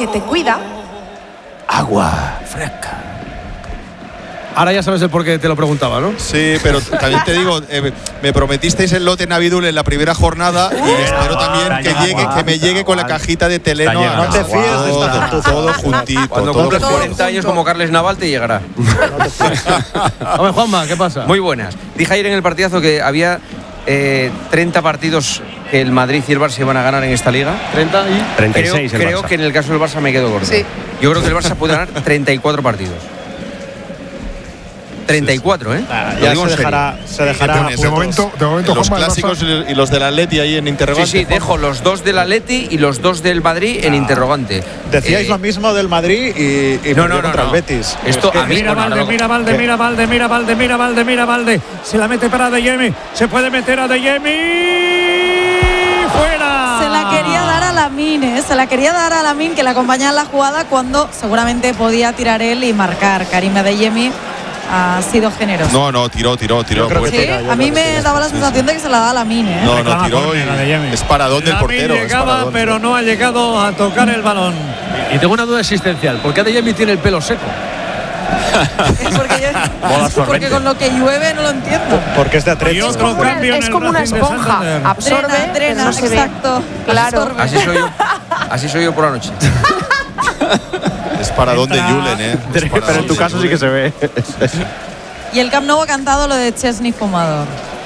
te cuida. Agua fresca. Ahora ya sabes el por qué te lo preguntaba, ¿no? Sí, pero también te digo, me prometisteis el lote Navidul en la primera jornada y espero también que me llegue con la cajita de Teleno. No te fíes de esta gentuza. Todo juntito. Cuando cumplas 40 años como Carles Naval te llegará. Hombre, Juanma, ¿qué pasa? Muy buenas. Dije ayer en el partidazo que había 30 partidos que el Madrid y el Barça iban a ganar en esta liga. 30 y 36 el Creo Barça. que en el caso del Barça me quedo corto. Sí. Yo creo que el Barça puede ganar 34 partidos. 34, ¿eh? Ya se dejará. De momento, los Juanma, clásicos y los del Atleti ahí en interrogante. Sí, dejo los 2 del Atleti y los 2 del Madrid en interrogante. Decíais lo mismo del Madrid y no, contra el Betis. Esto a mí Mira Valde. Se la mete para Adeyemi. Se puede meter a Adeyemi. ¡Fuera! Se la quería dar a Lamine, ¿eh? Se la quería dar a Lamine, que la acompañaba en la jugada cuando seguramente podía tirar él y marcar. Karim Adeyemi ha sido generoso. No, tiró. Sí, a mí me daba la sensación de que se la daba a Lamine, ¿eh? No, tiró y es paradón del portero. Llegaba, pero no ha llegado a tocar el balón. Y tengo una duda existencial. ¿Por qué Adeyemi tiene el pelo seco? Porque con lo que llueve no lo entiendo. Porque es de Y Atlético. otro cambio en Es el como una Racing de esponja. Santander. Absorbe, Drena, pero no se ve. exacto. Claro. Absorbe. Así soy yo por la noche. Es paradón de Julen, ¿eh? Pero en tu caso sí que se ve. Y el Camp Nou ha cantado lo de Chesney fumador.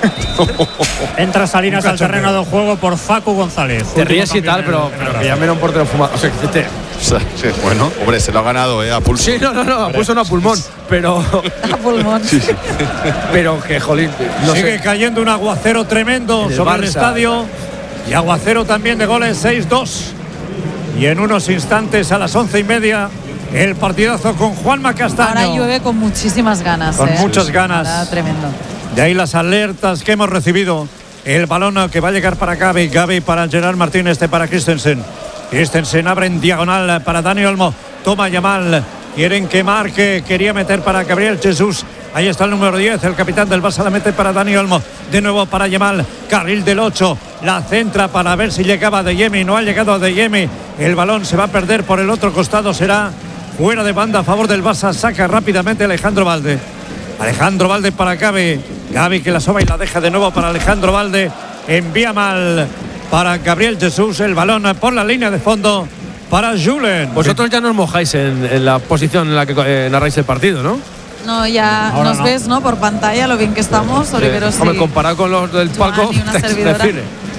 Entra Salinas al terreno de juego por Facu González. Te ríes y tal, pero que llamen a un portero fumado. O sea, que Sí, bueno, hombre, se lo ha ganado, a pulso. sí, no, puso a pulmón. Pero. A pulmón. Pero que, jolín. No Sigue sé. cayendo un aguacero tremendo El sobre el Barça. estadio. Y aguacero también de goles, 6-2. Y en unos instantes a las 11:30 el partidazo con Juanma Castaño. Ahora llueve con muchísimas ganas. Con muchas ganas. Ahora, tremendo. De ahí las alertas que hemos recibido. El balón que va a llegar para Gavi. Gavi para Gerard Martín, para Christensen. Christensen abre en diagonal para Dani Olmo. Toma Yamal. Quieren que marque. Quería meter para Gabriel Jesús. Ahí está el número 10. El capitán del Barça la mete para Dani Olmo. De nuevo para Yamal. Carril del 8. La centra para ver si llegaba Adeyemi. No ha llegado Adeyemi. El balón se va a perder por el otro costado. Será fuera de banda a favor del Barça. Saca rápidamente Alejandro Valde. Alejandro Valde para Gavi. Gavi que la soba y la deja de nuevo para Alejandro Valde. Envía mal para Gabriel Jesús. El balón por la línea de fondo para Julen. Vosotros ya nos mojáis en la posición en la que narráis el partido, ¿no? No, ya Ahora nos no. ves, ¿no? Por pantalla, lo bien que estamos. Olivero, sí. Hombre, comparado con los del palco, Joan y una te servidora. define.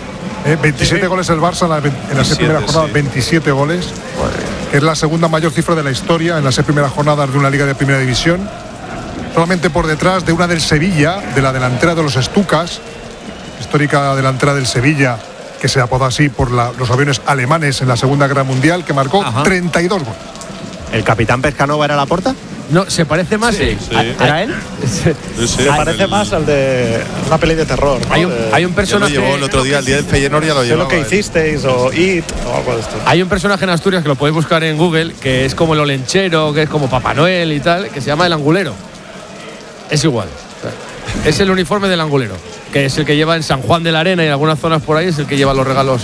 27 goles el Barça en las 6 primeras jornadas, 27 goles, que es la segunda mayor cifra de la historia en las 6 primeras jornadas de una liga de primera división. Solamente por detrás de una del Sevilla, de la delantera de los Stukas, histórica delantera del Sevilla, que se apodó así por los aviones alemanes en la Segunda Guerra Mundial, que marcó 32 goles. ¿El capitán Pescanova era Laporta? No, se parece más. ¿Era él? Me parece más al de una peli de terror, ¿no? Hay un Ya lo personaje. llevó el otro día, el día del Feyenoord ya lo Sé llevó. lo que hicisteis o It o algo de esto. Hay un personaje en Asturias que lo podéis buscar en Google, que es como el olenchero, que es como Papá Noel y tal, que se llama el angulero. Es igual. O sea, es el uniforme del angulero, que es el que lleva en San Juan de la Arena y en algunas zonas por ahí, es el que lleva los regalos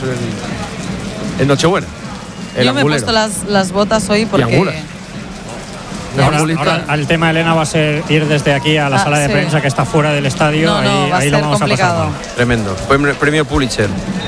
en Nochebuena. El Yo me he angulero. puesto las botas hoy porque. angulas. Ahora el tema, Elena, va a ser ir desde aquí a la sala de sí. prensa que está fuera del estadio. No, va a ahí ser lo vamos complicado. a pasar. Tremendo. Premio Pulitzer.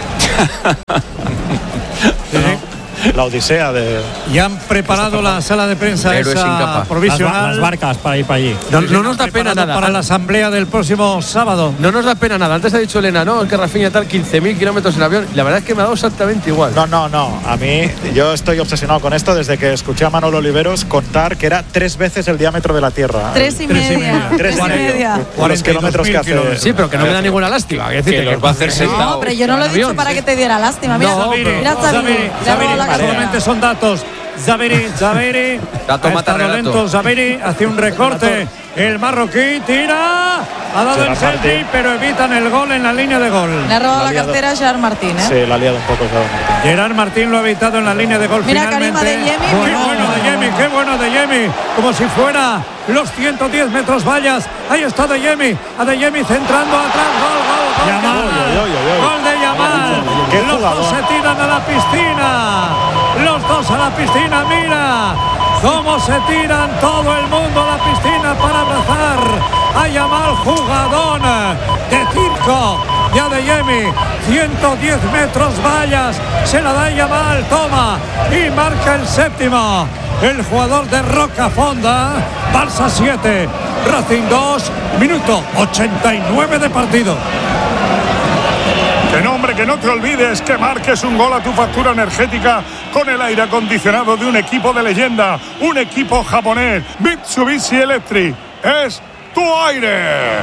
La odisea de. Ya han preparado la sala de prensa Héroes sin esa capa. provisional. Las barcas para ir para allí. No nos da pena nada. Para la asamblea del próximo sábado. No nos da pena nada. Antes ha dicho Elena, no, es que Rafinha tal 15.000 kilómetros en avión. La verdad es que me ha dado exactamente igual. No. A mí, yo estoy obsesionado con esto desde que escuché a Manolo Oliveros contar que era 3 veces el diámetro de la Tierra. 3,5. 3,5. Por los kilómetros que hace. Sí, pero que no me da ninguna lástima. Es decir, Que los va a hacer sentado. No, pero yo no lo he dicho avión, para sí. que te diera lástima. Mira, No, mira Zaviri, le ha robado la carrera. solamente son datos. Zaviri. Dato Ha mata estado relato. lento Zaviri, hace un recorte. El marroquí tira. Ha dado el Gerard selfie, Martín. pero evitan el gol en la línea de gol. Le ha robado La la ha liado. cartera a Gerard Martín, ¿eh? Sí, la ha liado un poco Gerard Martín. Gerard Martín lo ha evitado en la línea de gol. Mira, finalmente. Karim Adeyemi, Qué bueno. bueno Adeyemi, qué bueno Adeyemi. Como si fuera los 110 metros vallas. Ahí está Adeyemi. Adeyemi centrando atrás. Gol. Yamal. Gol de Yamal. Qué Los dos jugador. se tiran a la piscina. los dos a la piscina. Mira cómo se tiran todo el mundo a la piscina para abrazar a Yamal, jugadón de circo de Adeyemi. 110 metros vallas, se la da Yamal, toma y marca el séptimo. El jugador de Rocafonda. Barça 7, Racing 2, minuto 89 de partido. Que no, hombre, que no te olvides que marques un gol a tu factura energética con el aire acondicionado de un equipo de leyenda, un equipo japonés, Mitsubishi Electric. Es tu aire.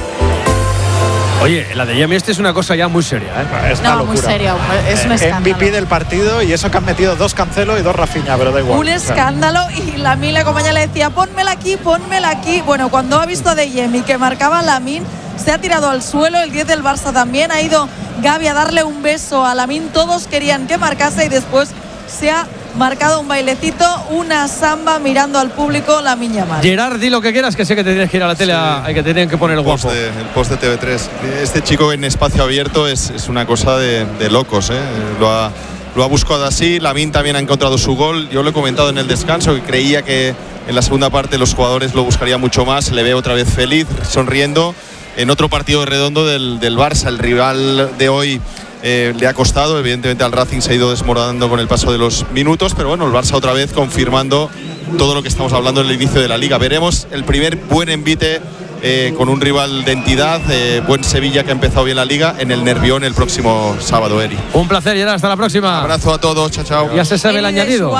Oye, la de Yemi es una cosa ya muy seria, ¿eh? Es una locura. Muy serio, es un escándalo. MVP del partido y eso que han metido 2 Cancelo y 2 Rafinha, pero da igual. Un escándalo y Lamine, la compañera, le decía, pónmela aquí. Bueno, cuando ha visto a Adeyemi que marcaba Lamine, se ha tirado al suelo, el 10 del Barça también, ha ido Gavi a darle un beso a Lamine, todos querían que marcase y después se ha marcado un bailecito, una samba mirando al público, Lamine Yamal. Gerard, di lo que quieras, que sé que te tienes que ir a la tele, hay que tener que poner el guapo. El post de TV3. Este chico en espacio abierto es una cosa de locos, ¿eh? Lo ha buscado así. Lamine también ha encontrado su gol. Yo lo he comentado en el descanso, que creía que en la segunda parte los jugadores lo buscarían mucho más. Se le ve otra vez feliz, sonriendo. En otro partido redondo del Barça, el rival de hoy le ha costado. Evidentemente al Racing se ha ido desmoronando con el paso de los minutos, pero bueno, el Barça otra vez confirmando todo lo que estamos hablando en el inicio de la Liga. Veremos el primer buen envite con un rival de entidad, buen Sevilla que ha empezado bien la Liga, en el Nervión el próximo sábado, Eri. Un placer, Gerard, hasta la próxima. Un abrazo a todos, chao, chao. Ya se sabe el añadido.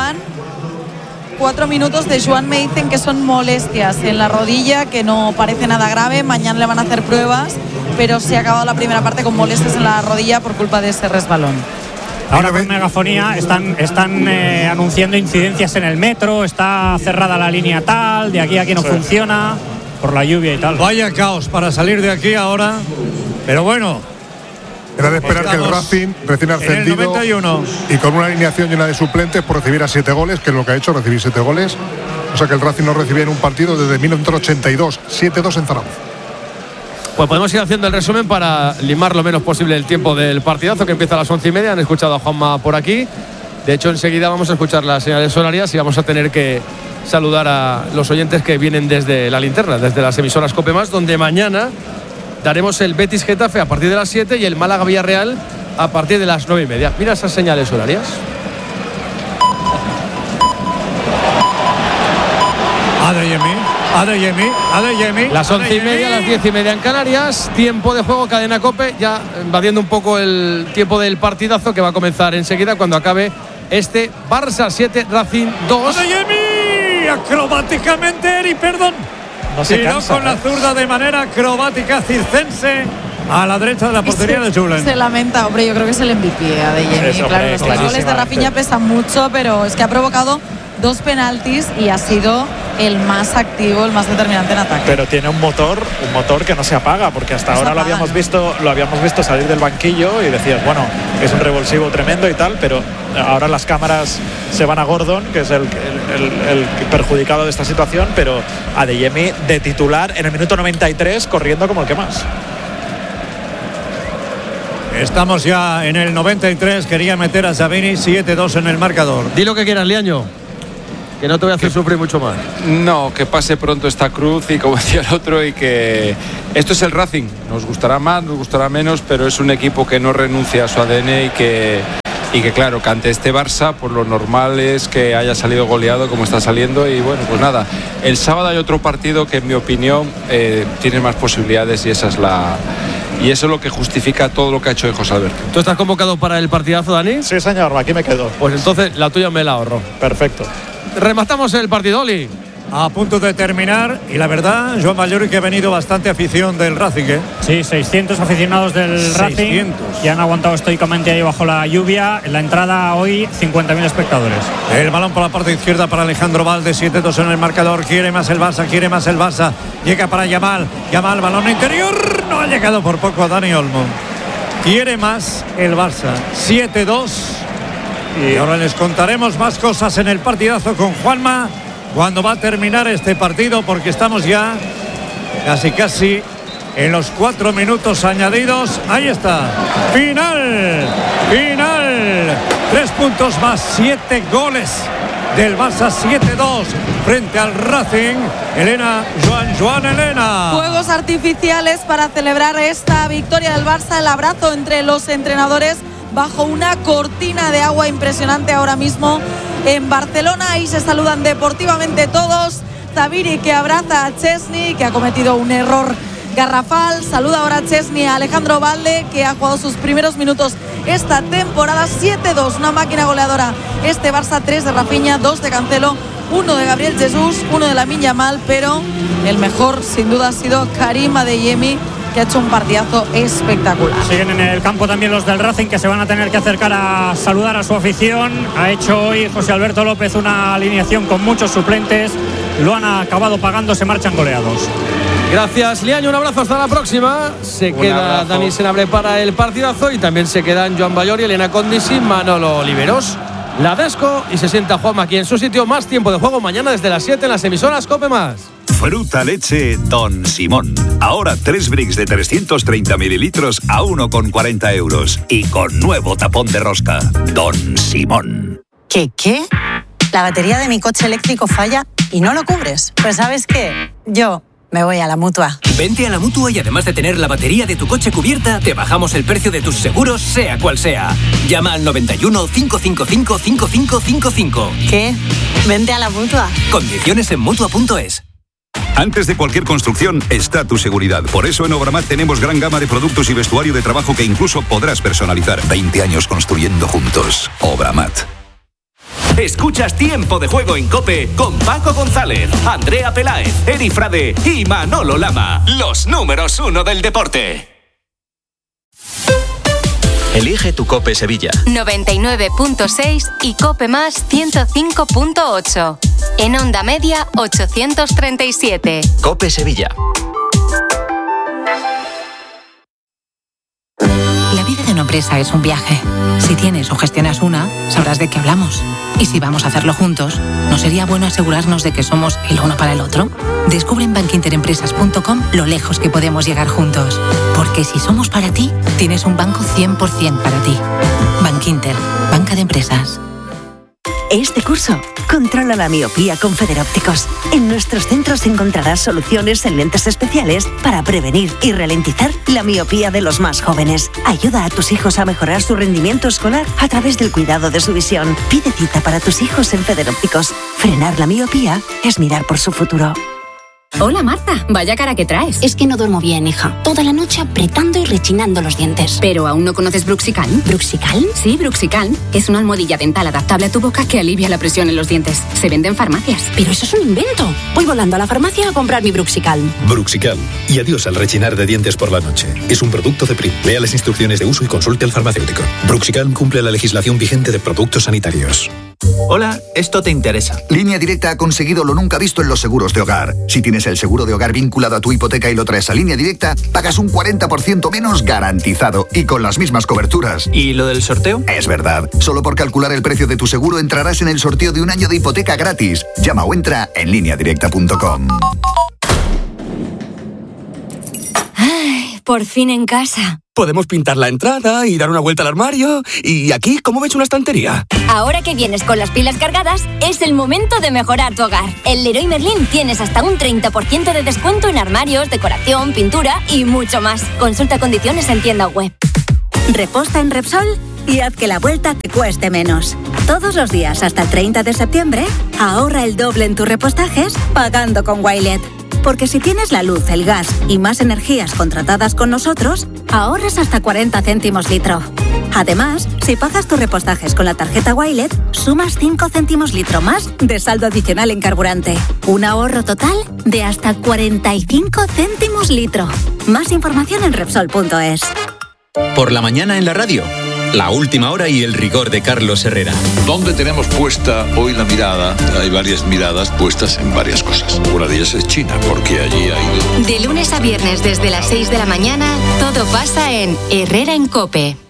4 minutos de Joan, me dicen que son molestias en la rodilla, que no parece nada grave, mañana le van a hacer pruebas, pero se ha acabado la primera parte con molestias en la rodilla por culpa de ese resbalón. Ahora con megafonía están anunciando incidencias en el metro, está cerrada la línea tal, de aquí a aquí no funciona, por la lluvia y tal. Vaya caos para salir de aquí ahora, pero bueno. Era de esperar que el Racing, recién ascendido y con una alineación llena de suplentes, por recibir a 7 goles, que es lo que ha hecho, recibir 7 goles. O sea que el Racing no recibía en un partido desde 1982, 7-2 en Zaragoza. Pues podemos ir haciendo el resumen para limar lo menos posible el tiempo del partidazo, que empieza a las 11:30. Han escuchado a Juanma por aquí. De hecho, enseguida vamos a escuchar las señales horarias y vamos a tener que saludar a los oyentes que vienen desde la linterna, desde las emisoras COPE+, donde mañana daremos el Betis Getafe a partir de las 7 y el Málaga Villarreal a partir de las 9:30. Mira esas señales horarias. Adeyemi. Las 11:30, las 10:30 en Canarias. Tiempo de juego, cadena COPE, ya invadiendo un poco el tiempo del partidazo que va a comenzar enseguida cuando acabe este Barça 7, Racing 2. Adeyemi, acrobáticamente, Eri, perdón. No se tiró cansa, con la zurda de manera acrobática circense a la derecha de la portería de Julen. Se lamenta, hombre, yo creo que es el MVP Adeyemi. Claro, los 3 goles de Rafinha pesan mucho, pero es que ha provocado 2 penaltis y ha sido el más activo, el más determinante en ataque. Pero tiene un motor que no se apaga, porque hasta ahora lo habíamos visto salir del banquillo y decías, bueno, es un revulsivo tremendo y tal, pero ahora las cámaras se van a Gordon, que es el perjudicado de esta situación, pero Adeyemi de titular en el minuto 93 corriendo como el que más. Estamos ya en el 93, quería meter a Sabini, 7-2 en el marcador. Di lo que quieras, Liaño, que no te voy a hacer sufrir mucho más. No, que pase pronto esta cruz y como decía el otro, y que esto es el Racing, nos gustará más, nos gustará menos, pero es un equipo que no renuncia a su ADN y que claro, que ante este Barça, pues lo normal es que haya salido goleado como está saliendo. Y bueno, pues nada, el sábado hay otro partido que en mi opinión tiene más posibilidades y eso es lo que justifica todo lo que ha hecho hoy José Alberto. ¿Tú estás convocado para el partidazo, Dani? Sí, señor, aquí me quedo. Pues entonces la tuya me la ahorro. Perfecto. Rematamos el partido, Oli. A punto de terminar, y la verdad, Joan Mallori, que ha venido bastante afición del Racing, ¿eh? Sí, 600 aficionados del Racing y han aguantado estoicamente ahí bajo la lluvia. En la entrada hoy 50.000 espectadores. El balón por la parte izquierda para Alejandro Valde, 7-2 en el marcador. Quiere más el Barça. Llega para Yamal, balón interior, no ha llegado por poco a Dani Olmo. Quiere más el Barça, 7-2. Y ahora les contaremos más cosas en el partidazo con Juanma cuando va a terminar este partido, porque estamos ya casi en los 4 minutos añadidos. Ahí está, final 3 puntos más 7 goles del Barça, 7-2 frente al Racing. Elena, Joan Elena. Fuegos artificiales para celebrar esta victoria del Barça, el abrazo entre los entrenadores bajo una cortina de agua impresionante ahora mismo en Barcelona. Ahí se saludan deportivamente todos. Zubiri, que abraza a Szczęsny, que ha cometido un error garrafal. Saluda ahora a Szczęsny a Alejandro Balde, que ha jugado sus primeros minutos esta temporada. 7-2, una máquina goleadora este Barça. 3 de Rafinha, 2 de Cancelo, 1 de Gabriel Jesús, 1 de Lamine Yamal, pero el mejor sin duda ha sido Karim Adeyemi, que ha hecho un partidazo espectacular. Siguen en el campo también los del Racing, que se van a tener que acercar a saludar a su afición. Ha hecho hoy José Alberto López una alineación con muchos suplentes. Lo han acabado pagando, se marchan goleados. Gracias, Liaño, un abrazo, hasta la próxima. Se queda Dani Senabre para el partidazo y también se quedan Joan Bayori, Elena Condisi, Manolo Oliveros, Ladesco y se sienta Juanma aquí en su sitio. Más tiempo de juego mañana desde las 7 en las emisoras COPE+. Fruta leche Don Simón. Ahora 3 bricks de 330 mililitros a 1,40 euros. Y con nuevo tapón de rosca. Don Simón. ¿Qué? La batería de mi coche eléctrico falla y no lo cubres. Pues ¿sabes qué? Yo me voy a la Mutua. Vente a la Mutua y además de tener la batería de tu coche cubierta, te bajamos el precio de tus seguros, sea cual sea. Llama al 91 555 5555. ¿Qué? Vente a la Mutua. Condiciones en Mutua.es. Antes de cualquier construcción está tu seguridad. Por eso en Obramat tenemos gran gama de productos y vestuario de trabajo que incluso podrás personalizar. 20 años construyendo juntos. Obramat. Escuchas Tiempo de Juego en COPE con Paco González, Andrea Peláez, Eri Frade y Manolo Lama. Los números 1 del deporte. Elige tu COPE Sevilla. 99.6 y COPE Más 105.8. En onda media 837. COPE Sevilla. La vida de una empresa es un viaje. Si tienes o gestionas una, sabrás de qué hablamos. Y si vamos a hacerlo juntos, ¿no sería bueno asegurarnos de que somos el uno para el otro? Descubre en bankinterempresas.com lo lejos que podemos llegar juntos. Porque si somos para ti, tienes un banco 100% para ti. Bankinter, banca de empresas. Este curso, controla la miopía con Federópticos. En nuestros centros encontrarás soluciones en lentes especiales para prevenir y ralentizar la miopía de los más jóvenes. Ayuda a tus hijos a mejorar su rendimiento escolar a través del cuidado de su visión. Pide cita para tus hijos en Federópticos. Frenar la miopía es mirar por su futuro. Hola Marta, vaya cara que traes. Es que no duermo bien, hija. Toda la noche apretando y rechinando los dientes. ¿Pero aún no conoces Bruxicalm? ¿Bruxicalm? Sí, Bruxicalm. Es una almohadilla dental adaptable a tu boca que alivia la presión en los dientes. Se vende en farmacias. Pero eso es un invento. Voy volando a la farmacia a comprar mi Bruxicalm. Bruxicalm. Y adiós al rechinar de dientes por la noche. Es un producto de Prim. Lea las instrucciones de uso y consulte al farmacéutico. Bruxicalm cumple la legislación vigente de productos sanitarios. Hola, esto te interesa. Línea Directa ha conseguido lo nunca visto en los seguros de hogar. Si tienes el seguro de hogar vinculado a tu hipoteca y lo traes a Línea Directa, pagas un 40% menos garantizado y con las mismas coberturas. ¿Y lo del sorteo? Es verdad. Solo por calcular el precio de tu seguro entrarás en el sorteo de un año de hipoteca gratis. Llama o entra en lineadirecta.com. Ay, por fin en casa. Podemos pintar la entrada y dar una vuelta al armario. ¿Y aquí cómo ves una estantería? Ahora que vienes con las pilas cargadas, es el momento de mejorar tu hogar. En Leroy Merlin tienes hasta un 30% de descuento en armarios, decoración, pintura y mucho más. Consulta condiciones en tienda web. Reposta en Repsol y haz que la vuelta te cueste menos. Todos los días hasta el 30 de septiembre, ahorra el doble en tus repostajes pagando con Wilet. Porque si tienes la luz, el gas y más energías contratadas con nosotros, ahorras hasta 40 céntimos litro. Además, si pagas tus repostajes con la tarjeta Wilet, sumas 5 céntimos litro más de saldo adicional en carburante. Un ahorro total de hasta 45 céntimos litro. Más información en Repsol.es. Por la mañana en la radio. La última hora y el rigor de Carlos Herrera. ¿Dónde tenemos puesta hoy la mirada? Hay varias miradas puestas en varias cosas. Una de ellas es China, porque allí ha ido. De lunes a viernes desde las 6 de la mañana, todo pasa en Herrera en COPE.